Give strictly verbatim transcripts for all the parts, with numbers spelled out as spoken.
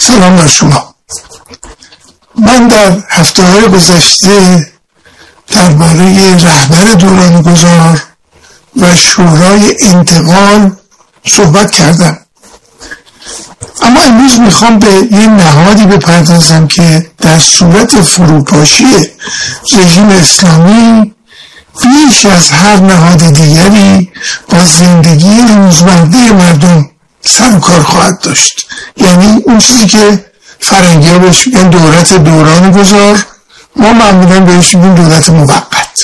سلام بر شما. من در هفته های گذشته درباره رهبر دوران گذار و شورای انتقال صحبت کردم، اما امروز میخوام به یه نهادی بپردازم که در صورت فروپاشی رژیم اسلامی بیش از هر نهاد دیگری با زندگی روزمره مردم سر و کار خواهد داشت. یعنی اون چیزی که فرنگی ها بهش میگن دولت دوران گذار، ما معمولا بهش میگیم دولت موقت.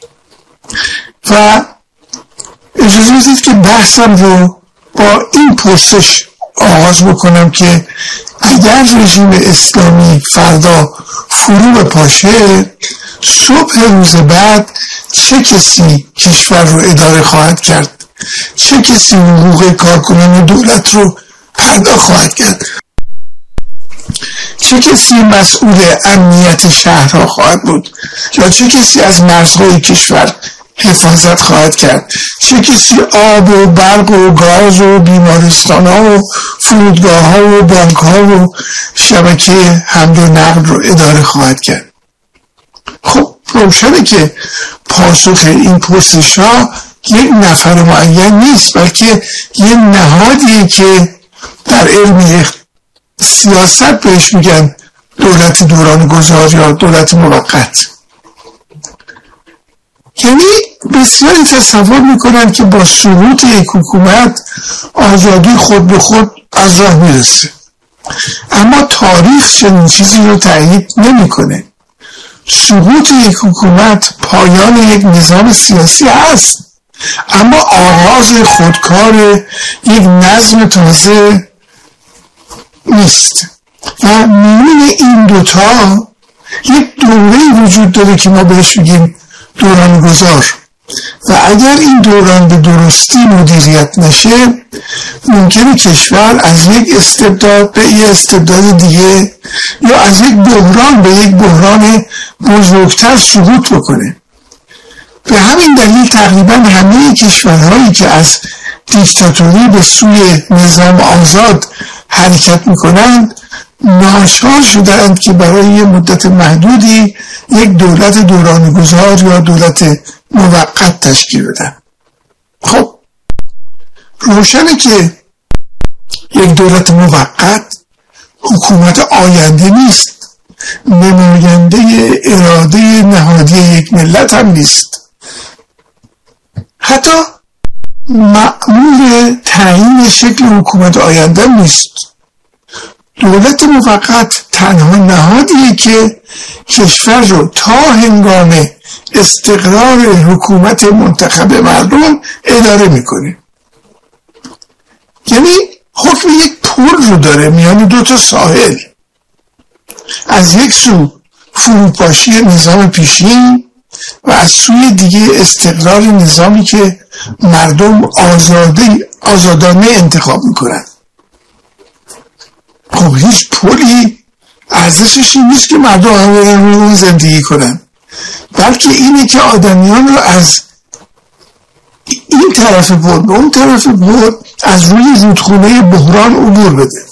و اجازه بدید که بحثم رو با این پرسش آغاز بکنم که اگر رژیم اسلامی فردا فرو بپاشه، صبح روز بعد چه کسی کشور رو اداره خواهد کرد؟ چه کسی حقوق کارکنان دولت رو پرداخت خواهد کرد؟ چه کسی مسئول امنیت شهرها خواهد بود؟ یا چه کسی از مرزهای کشور حفاظت خواهد کرد؟ چه کسی آب و برق و گاز و بیمارستان ها و فرودگاه ها و بانک ها و شبکه حمل و نقل رو اداره خواهد کرد؟ خب روشنه که پاسخ این پرسش ها یک نفر معین نیست، بلکه یک نهادیه که در علم سیاست بهش میگن دولت دوران گذار یا دولت موقت. یعنی بسیاری تصور میکنن که با سقوط یک حکومت آزادی خود به خود از راه میرسه، اما تاریخ چنین چیزی رو تایید نمیکنه. سقوط یک حکومت پایان یک نظام سیاسی هست، اما آغاز خودکار یک نظم تازه نیست. و میون این دوتا یک دوره وجود داره که ما بهش میگیم دوران گذار، و اگر این دوران به درستی مدیریت نشه، ممکنه کشور از یک استبداد به یک استبداد دیگه یا از یک بحران به یک بحران بزرگتر سقوط بکنه. به همین دلیل تقریبا همه کشورهایی که از دیکتاتوری به سوی نظام آزاد حرکت میکنند ناچار شدند که برای یه مدت محدودی یک دولت دوران گذار یا دولت موقت تشکیل بدن. خب روشنه که یک دولت موقت حکومت آینده نیست، نماینده اراده نهادی یک ملت هم نیست، حتی مأمور تعیین شکل حکومت آینده نیست. دولت موقت تنها نهادیه که کشور رو تا هنگام استقرار حکومت منتخب مردم اداره میکنه. یعنی حکم یک پل رو داره میان دو تا ساحل، از یک سو فروپاشی نظام پیشین و از سوی دیگه استقرار نظامی که مردم آزادی آزادانه انتخاب میکنن. خب هیچ پلی ارزشش این نیست که مردم همه رو زندگی کنن، بلکه اینه که آدمیان رو از این طرف پل به اون طرف پل از روی رودخونه بحران عبور بده.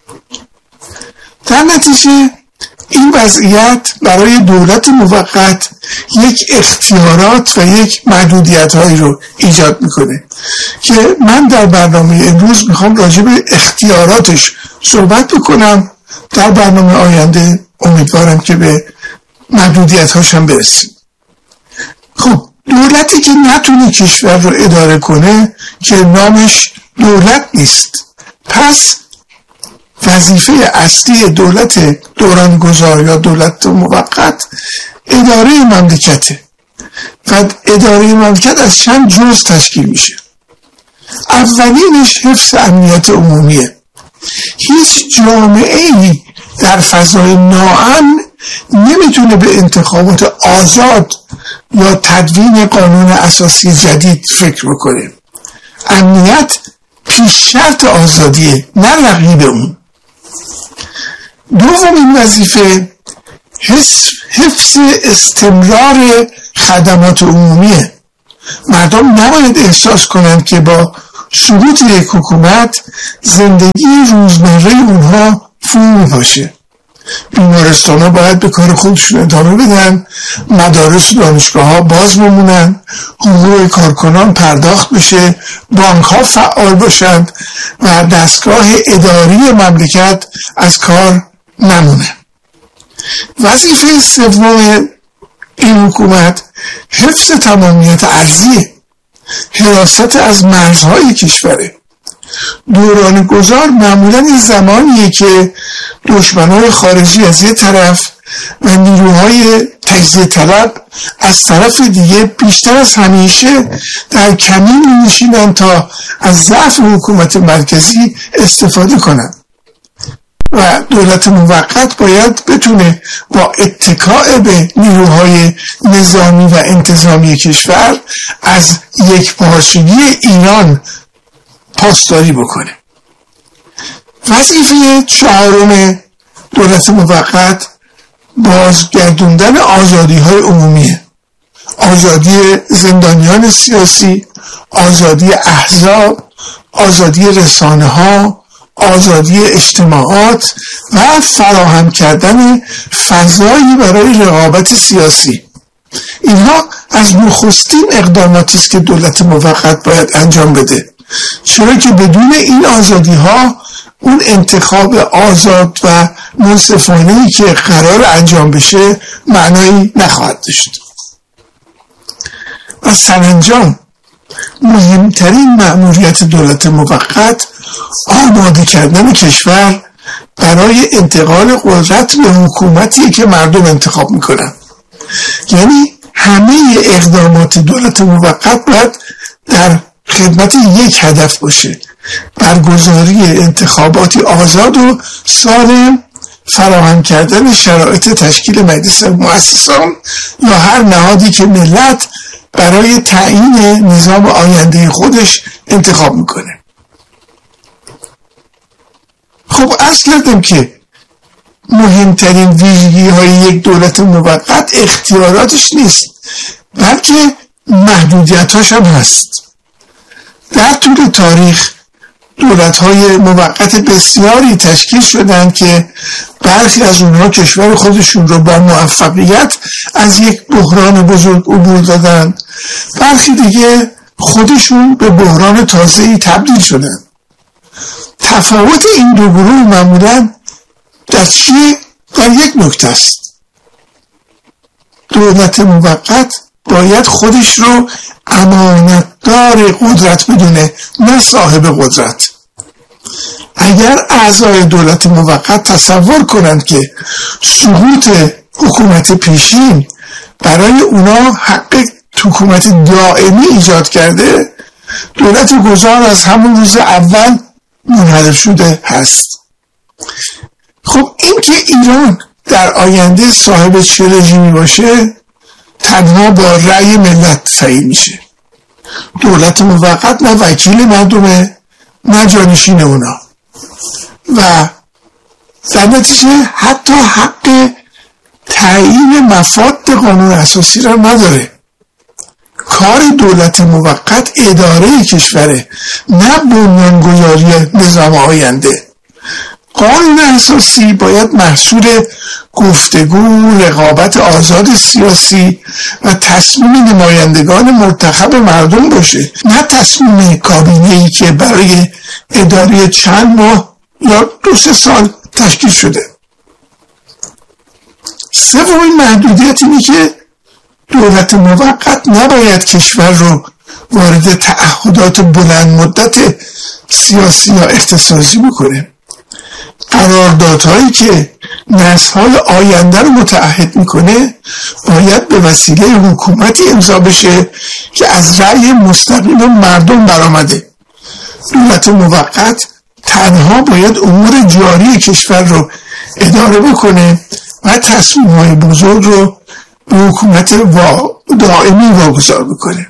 در نتیجه این وضعیت برای دولت موقت یک اختیارات و یک محدودیت هایی رو ایجاد میکنه که من در برنامه امروز میخوام راجع به اختیاراتش صحبت بکنم. در برنامه آینده امیدوارم که به محدودیت هاش هم برسیم. خب دولتی که نتونه کشور رو اداره کنه که نامش دولت نیست. پس وظیفه اصلی دولت دوران گذار یا دولت موقت اداره مملکته و اداره مملکت از چند جزء تشکیل میشه. اولینش حفظ امنیت عمومیه. هیچ جامعه‌ای در فضای ناامن نمیتونه به انتخابات آزاد یا تدوین قانون اساسی جدید فکر بکنه. امنیت پیش شرط آزادیه، نه رقیب اون. دومین وظیفه حفظ استمرار خدمات عمومیه. مردم نباید احساس کنند که با سقوط یک حکومت زندگی روزمره اونها فرو نمیپاشه. بیمارستان ها باید به کار خودشون ادامه بدن، مدارس و دانشگاه ها باز بمونن، حقوق کارکنان پرداخت بشه، بانک ها فعال باشند و دستگاه اداری مملکت از کار نمونه. وظیفه سوم این حکومت حفظ تمامیت ارضیه، حراست از مرزهای کشوره. دوران گذار معمولا این زمانیه که دشمنان خارجی از یه طرف و نیروهای تجزیه طلب از طرف دیگه بیشتر از همیشه در کمین می‌نشینن تا از ضعف حکومت مرکزی استفاده کنن و دولت موقت باید بتونه با اتکاء به نیروهای نظامی و انتظامی کشور از یکپارچگی ایران پاسداری بکنه. وظیفه چهارم دولت موقت بازگردوندن آزادی های عمومیه. آزادی زندانیان سیاسی، آزادی احزاب، آزادی رسانه ها، آزادی اجتماعات و فراهم کردن فضایی برای رقابت سیاسی. اینها از نخستین اقداماتی است که دولت موقت باید انجام بده، چرا که بدون این آزادی ها اون انتخاب آزاد و منصفانه‌ای که قرار انجام بشه معنایی نخواهد داشت. و سرانجام مهمترین مأموریت دولت موقت آماده کردن کشور برای انتقال قدرت به حکومتی که مردم انتخاب میکنن. یعنی همه اقدامات دولت موقت باید در خدمت یک هدف باشه: برگزاری انتخاباتی آزاد و سالم، فراهم کردن شرایط تشکیل مجلس مؤسسان یا هر نهادی که ملت برای تعیین نظام آینده خودش انتخاب میکنه. خب عرض کردم که مهمترین ویژگی های یک دولت موقت اختیاراتش نیست، بلکه محدودیتاش هم هست. در طول تاریخ دولت‌های موقت بسیاری تشکیل شدند که برخی از اونها کشور خودشون رو با موفقیت از یک بحران بزرگ عبور دادند، برخی دیگه خودشون به بحران تازه‌ای تبدیل شدند. تفاوت این دو گروه معمولاً در چیه؟ در یک نکته است: دولت موقت باید خودش رو امانتدار قدرت بدونه، نه صاحب قدرت. اگر اعضای دولت موقت تصور کنند که سقوط حکومت پیشین برای اونا حق حکومت دائمی ایجاد کرده، دولت گذار از همون روز اول منحل شده هست. خب این که ایران در آینده صاحب چه رژیمی باشه تنها با رأی ملت تعیین میشه. دولت موقت نه وکیل مردمه نه جانشین اونا و در نتیجه حتی حق تعیین مفاد قانون اساسی را نداره. کار دولت موقت اداره کشوره، نه بنیانگذاری نظام آینده. قانون اساسی باید محصول گفتگو، رقابت آزاد سیاسی و تصمیم نمایندگان منتخب مردم باشه، نه تصمیم کابینه‌ای که برای اداره چند ماه یا دو سه سال تشکیل شده. سومین محدودیت اینه که دولت موقت نباید کشور رو وارد تعهدات بلند مدت سیاسی یا اقتصادی بکنه. قراردادهایی که نسل‌های آینده رو متعهد میکنه باید به وسیله حکومتی امضا بشه که از رأی مستقیم مردم برآمده. دولت موقت تنها باید امور جاری کشور رو اداره بکنه و تصمیم‌های بزرگ رو به حکومت دائمی واگذار بکنه.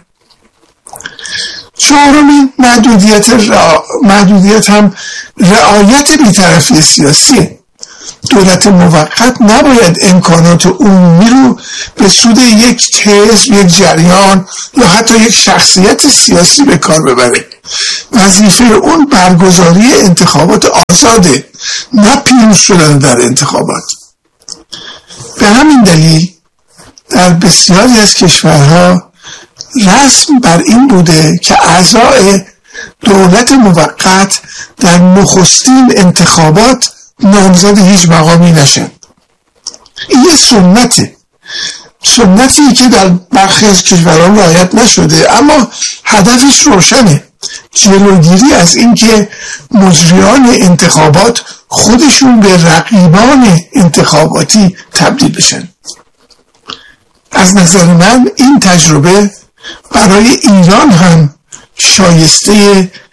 چهارمین محدودیت, را... محدودیت هم رعایت بی‌طرفی سیاسیه. دولت موقت نباید امکانات عمومی رو به سود یک حزب، یک جریان یا حتی یک شخصیت سیاسی به کار ببره. وظیفه اون برگزاری انتخابات آزاده، نه پیروز شدن در انتخابات. به همین دلیل در بسیاری از کشورها رسم بر این بوده که اعضای دولت موقت در نخستین انتخابات نامزد هیچ مقامی نشن. این یه سنته، سنتی که در برخی از کشورها رعایت نشده، اما هدفش روشنه، جلوگیری از اینکه مجریان انتخابات خودشون به رقیبان انتخاباتی تبدیل بشن. از نظر من این تجربه برای ایران هم شایسته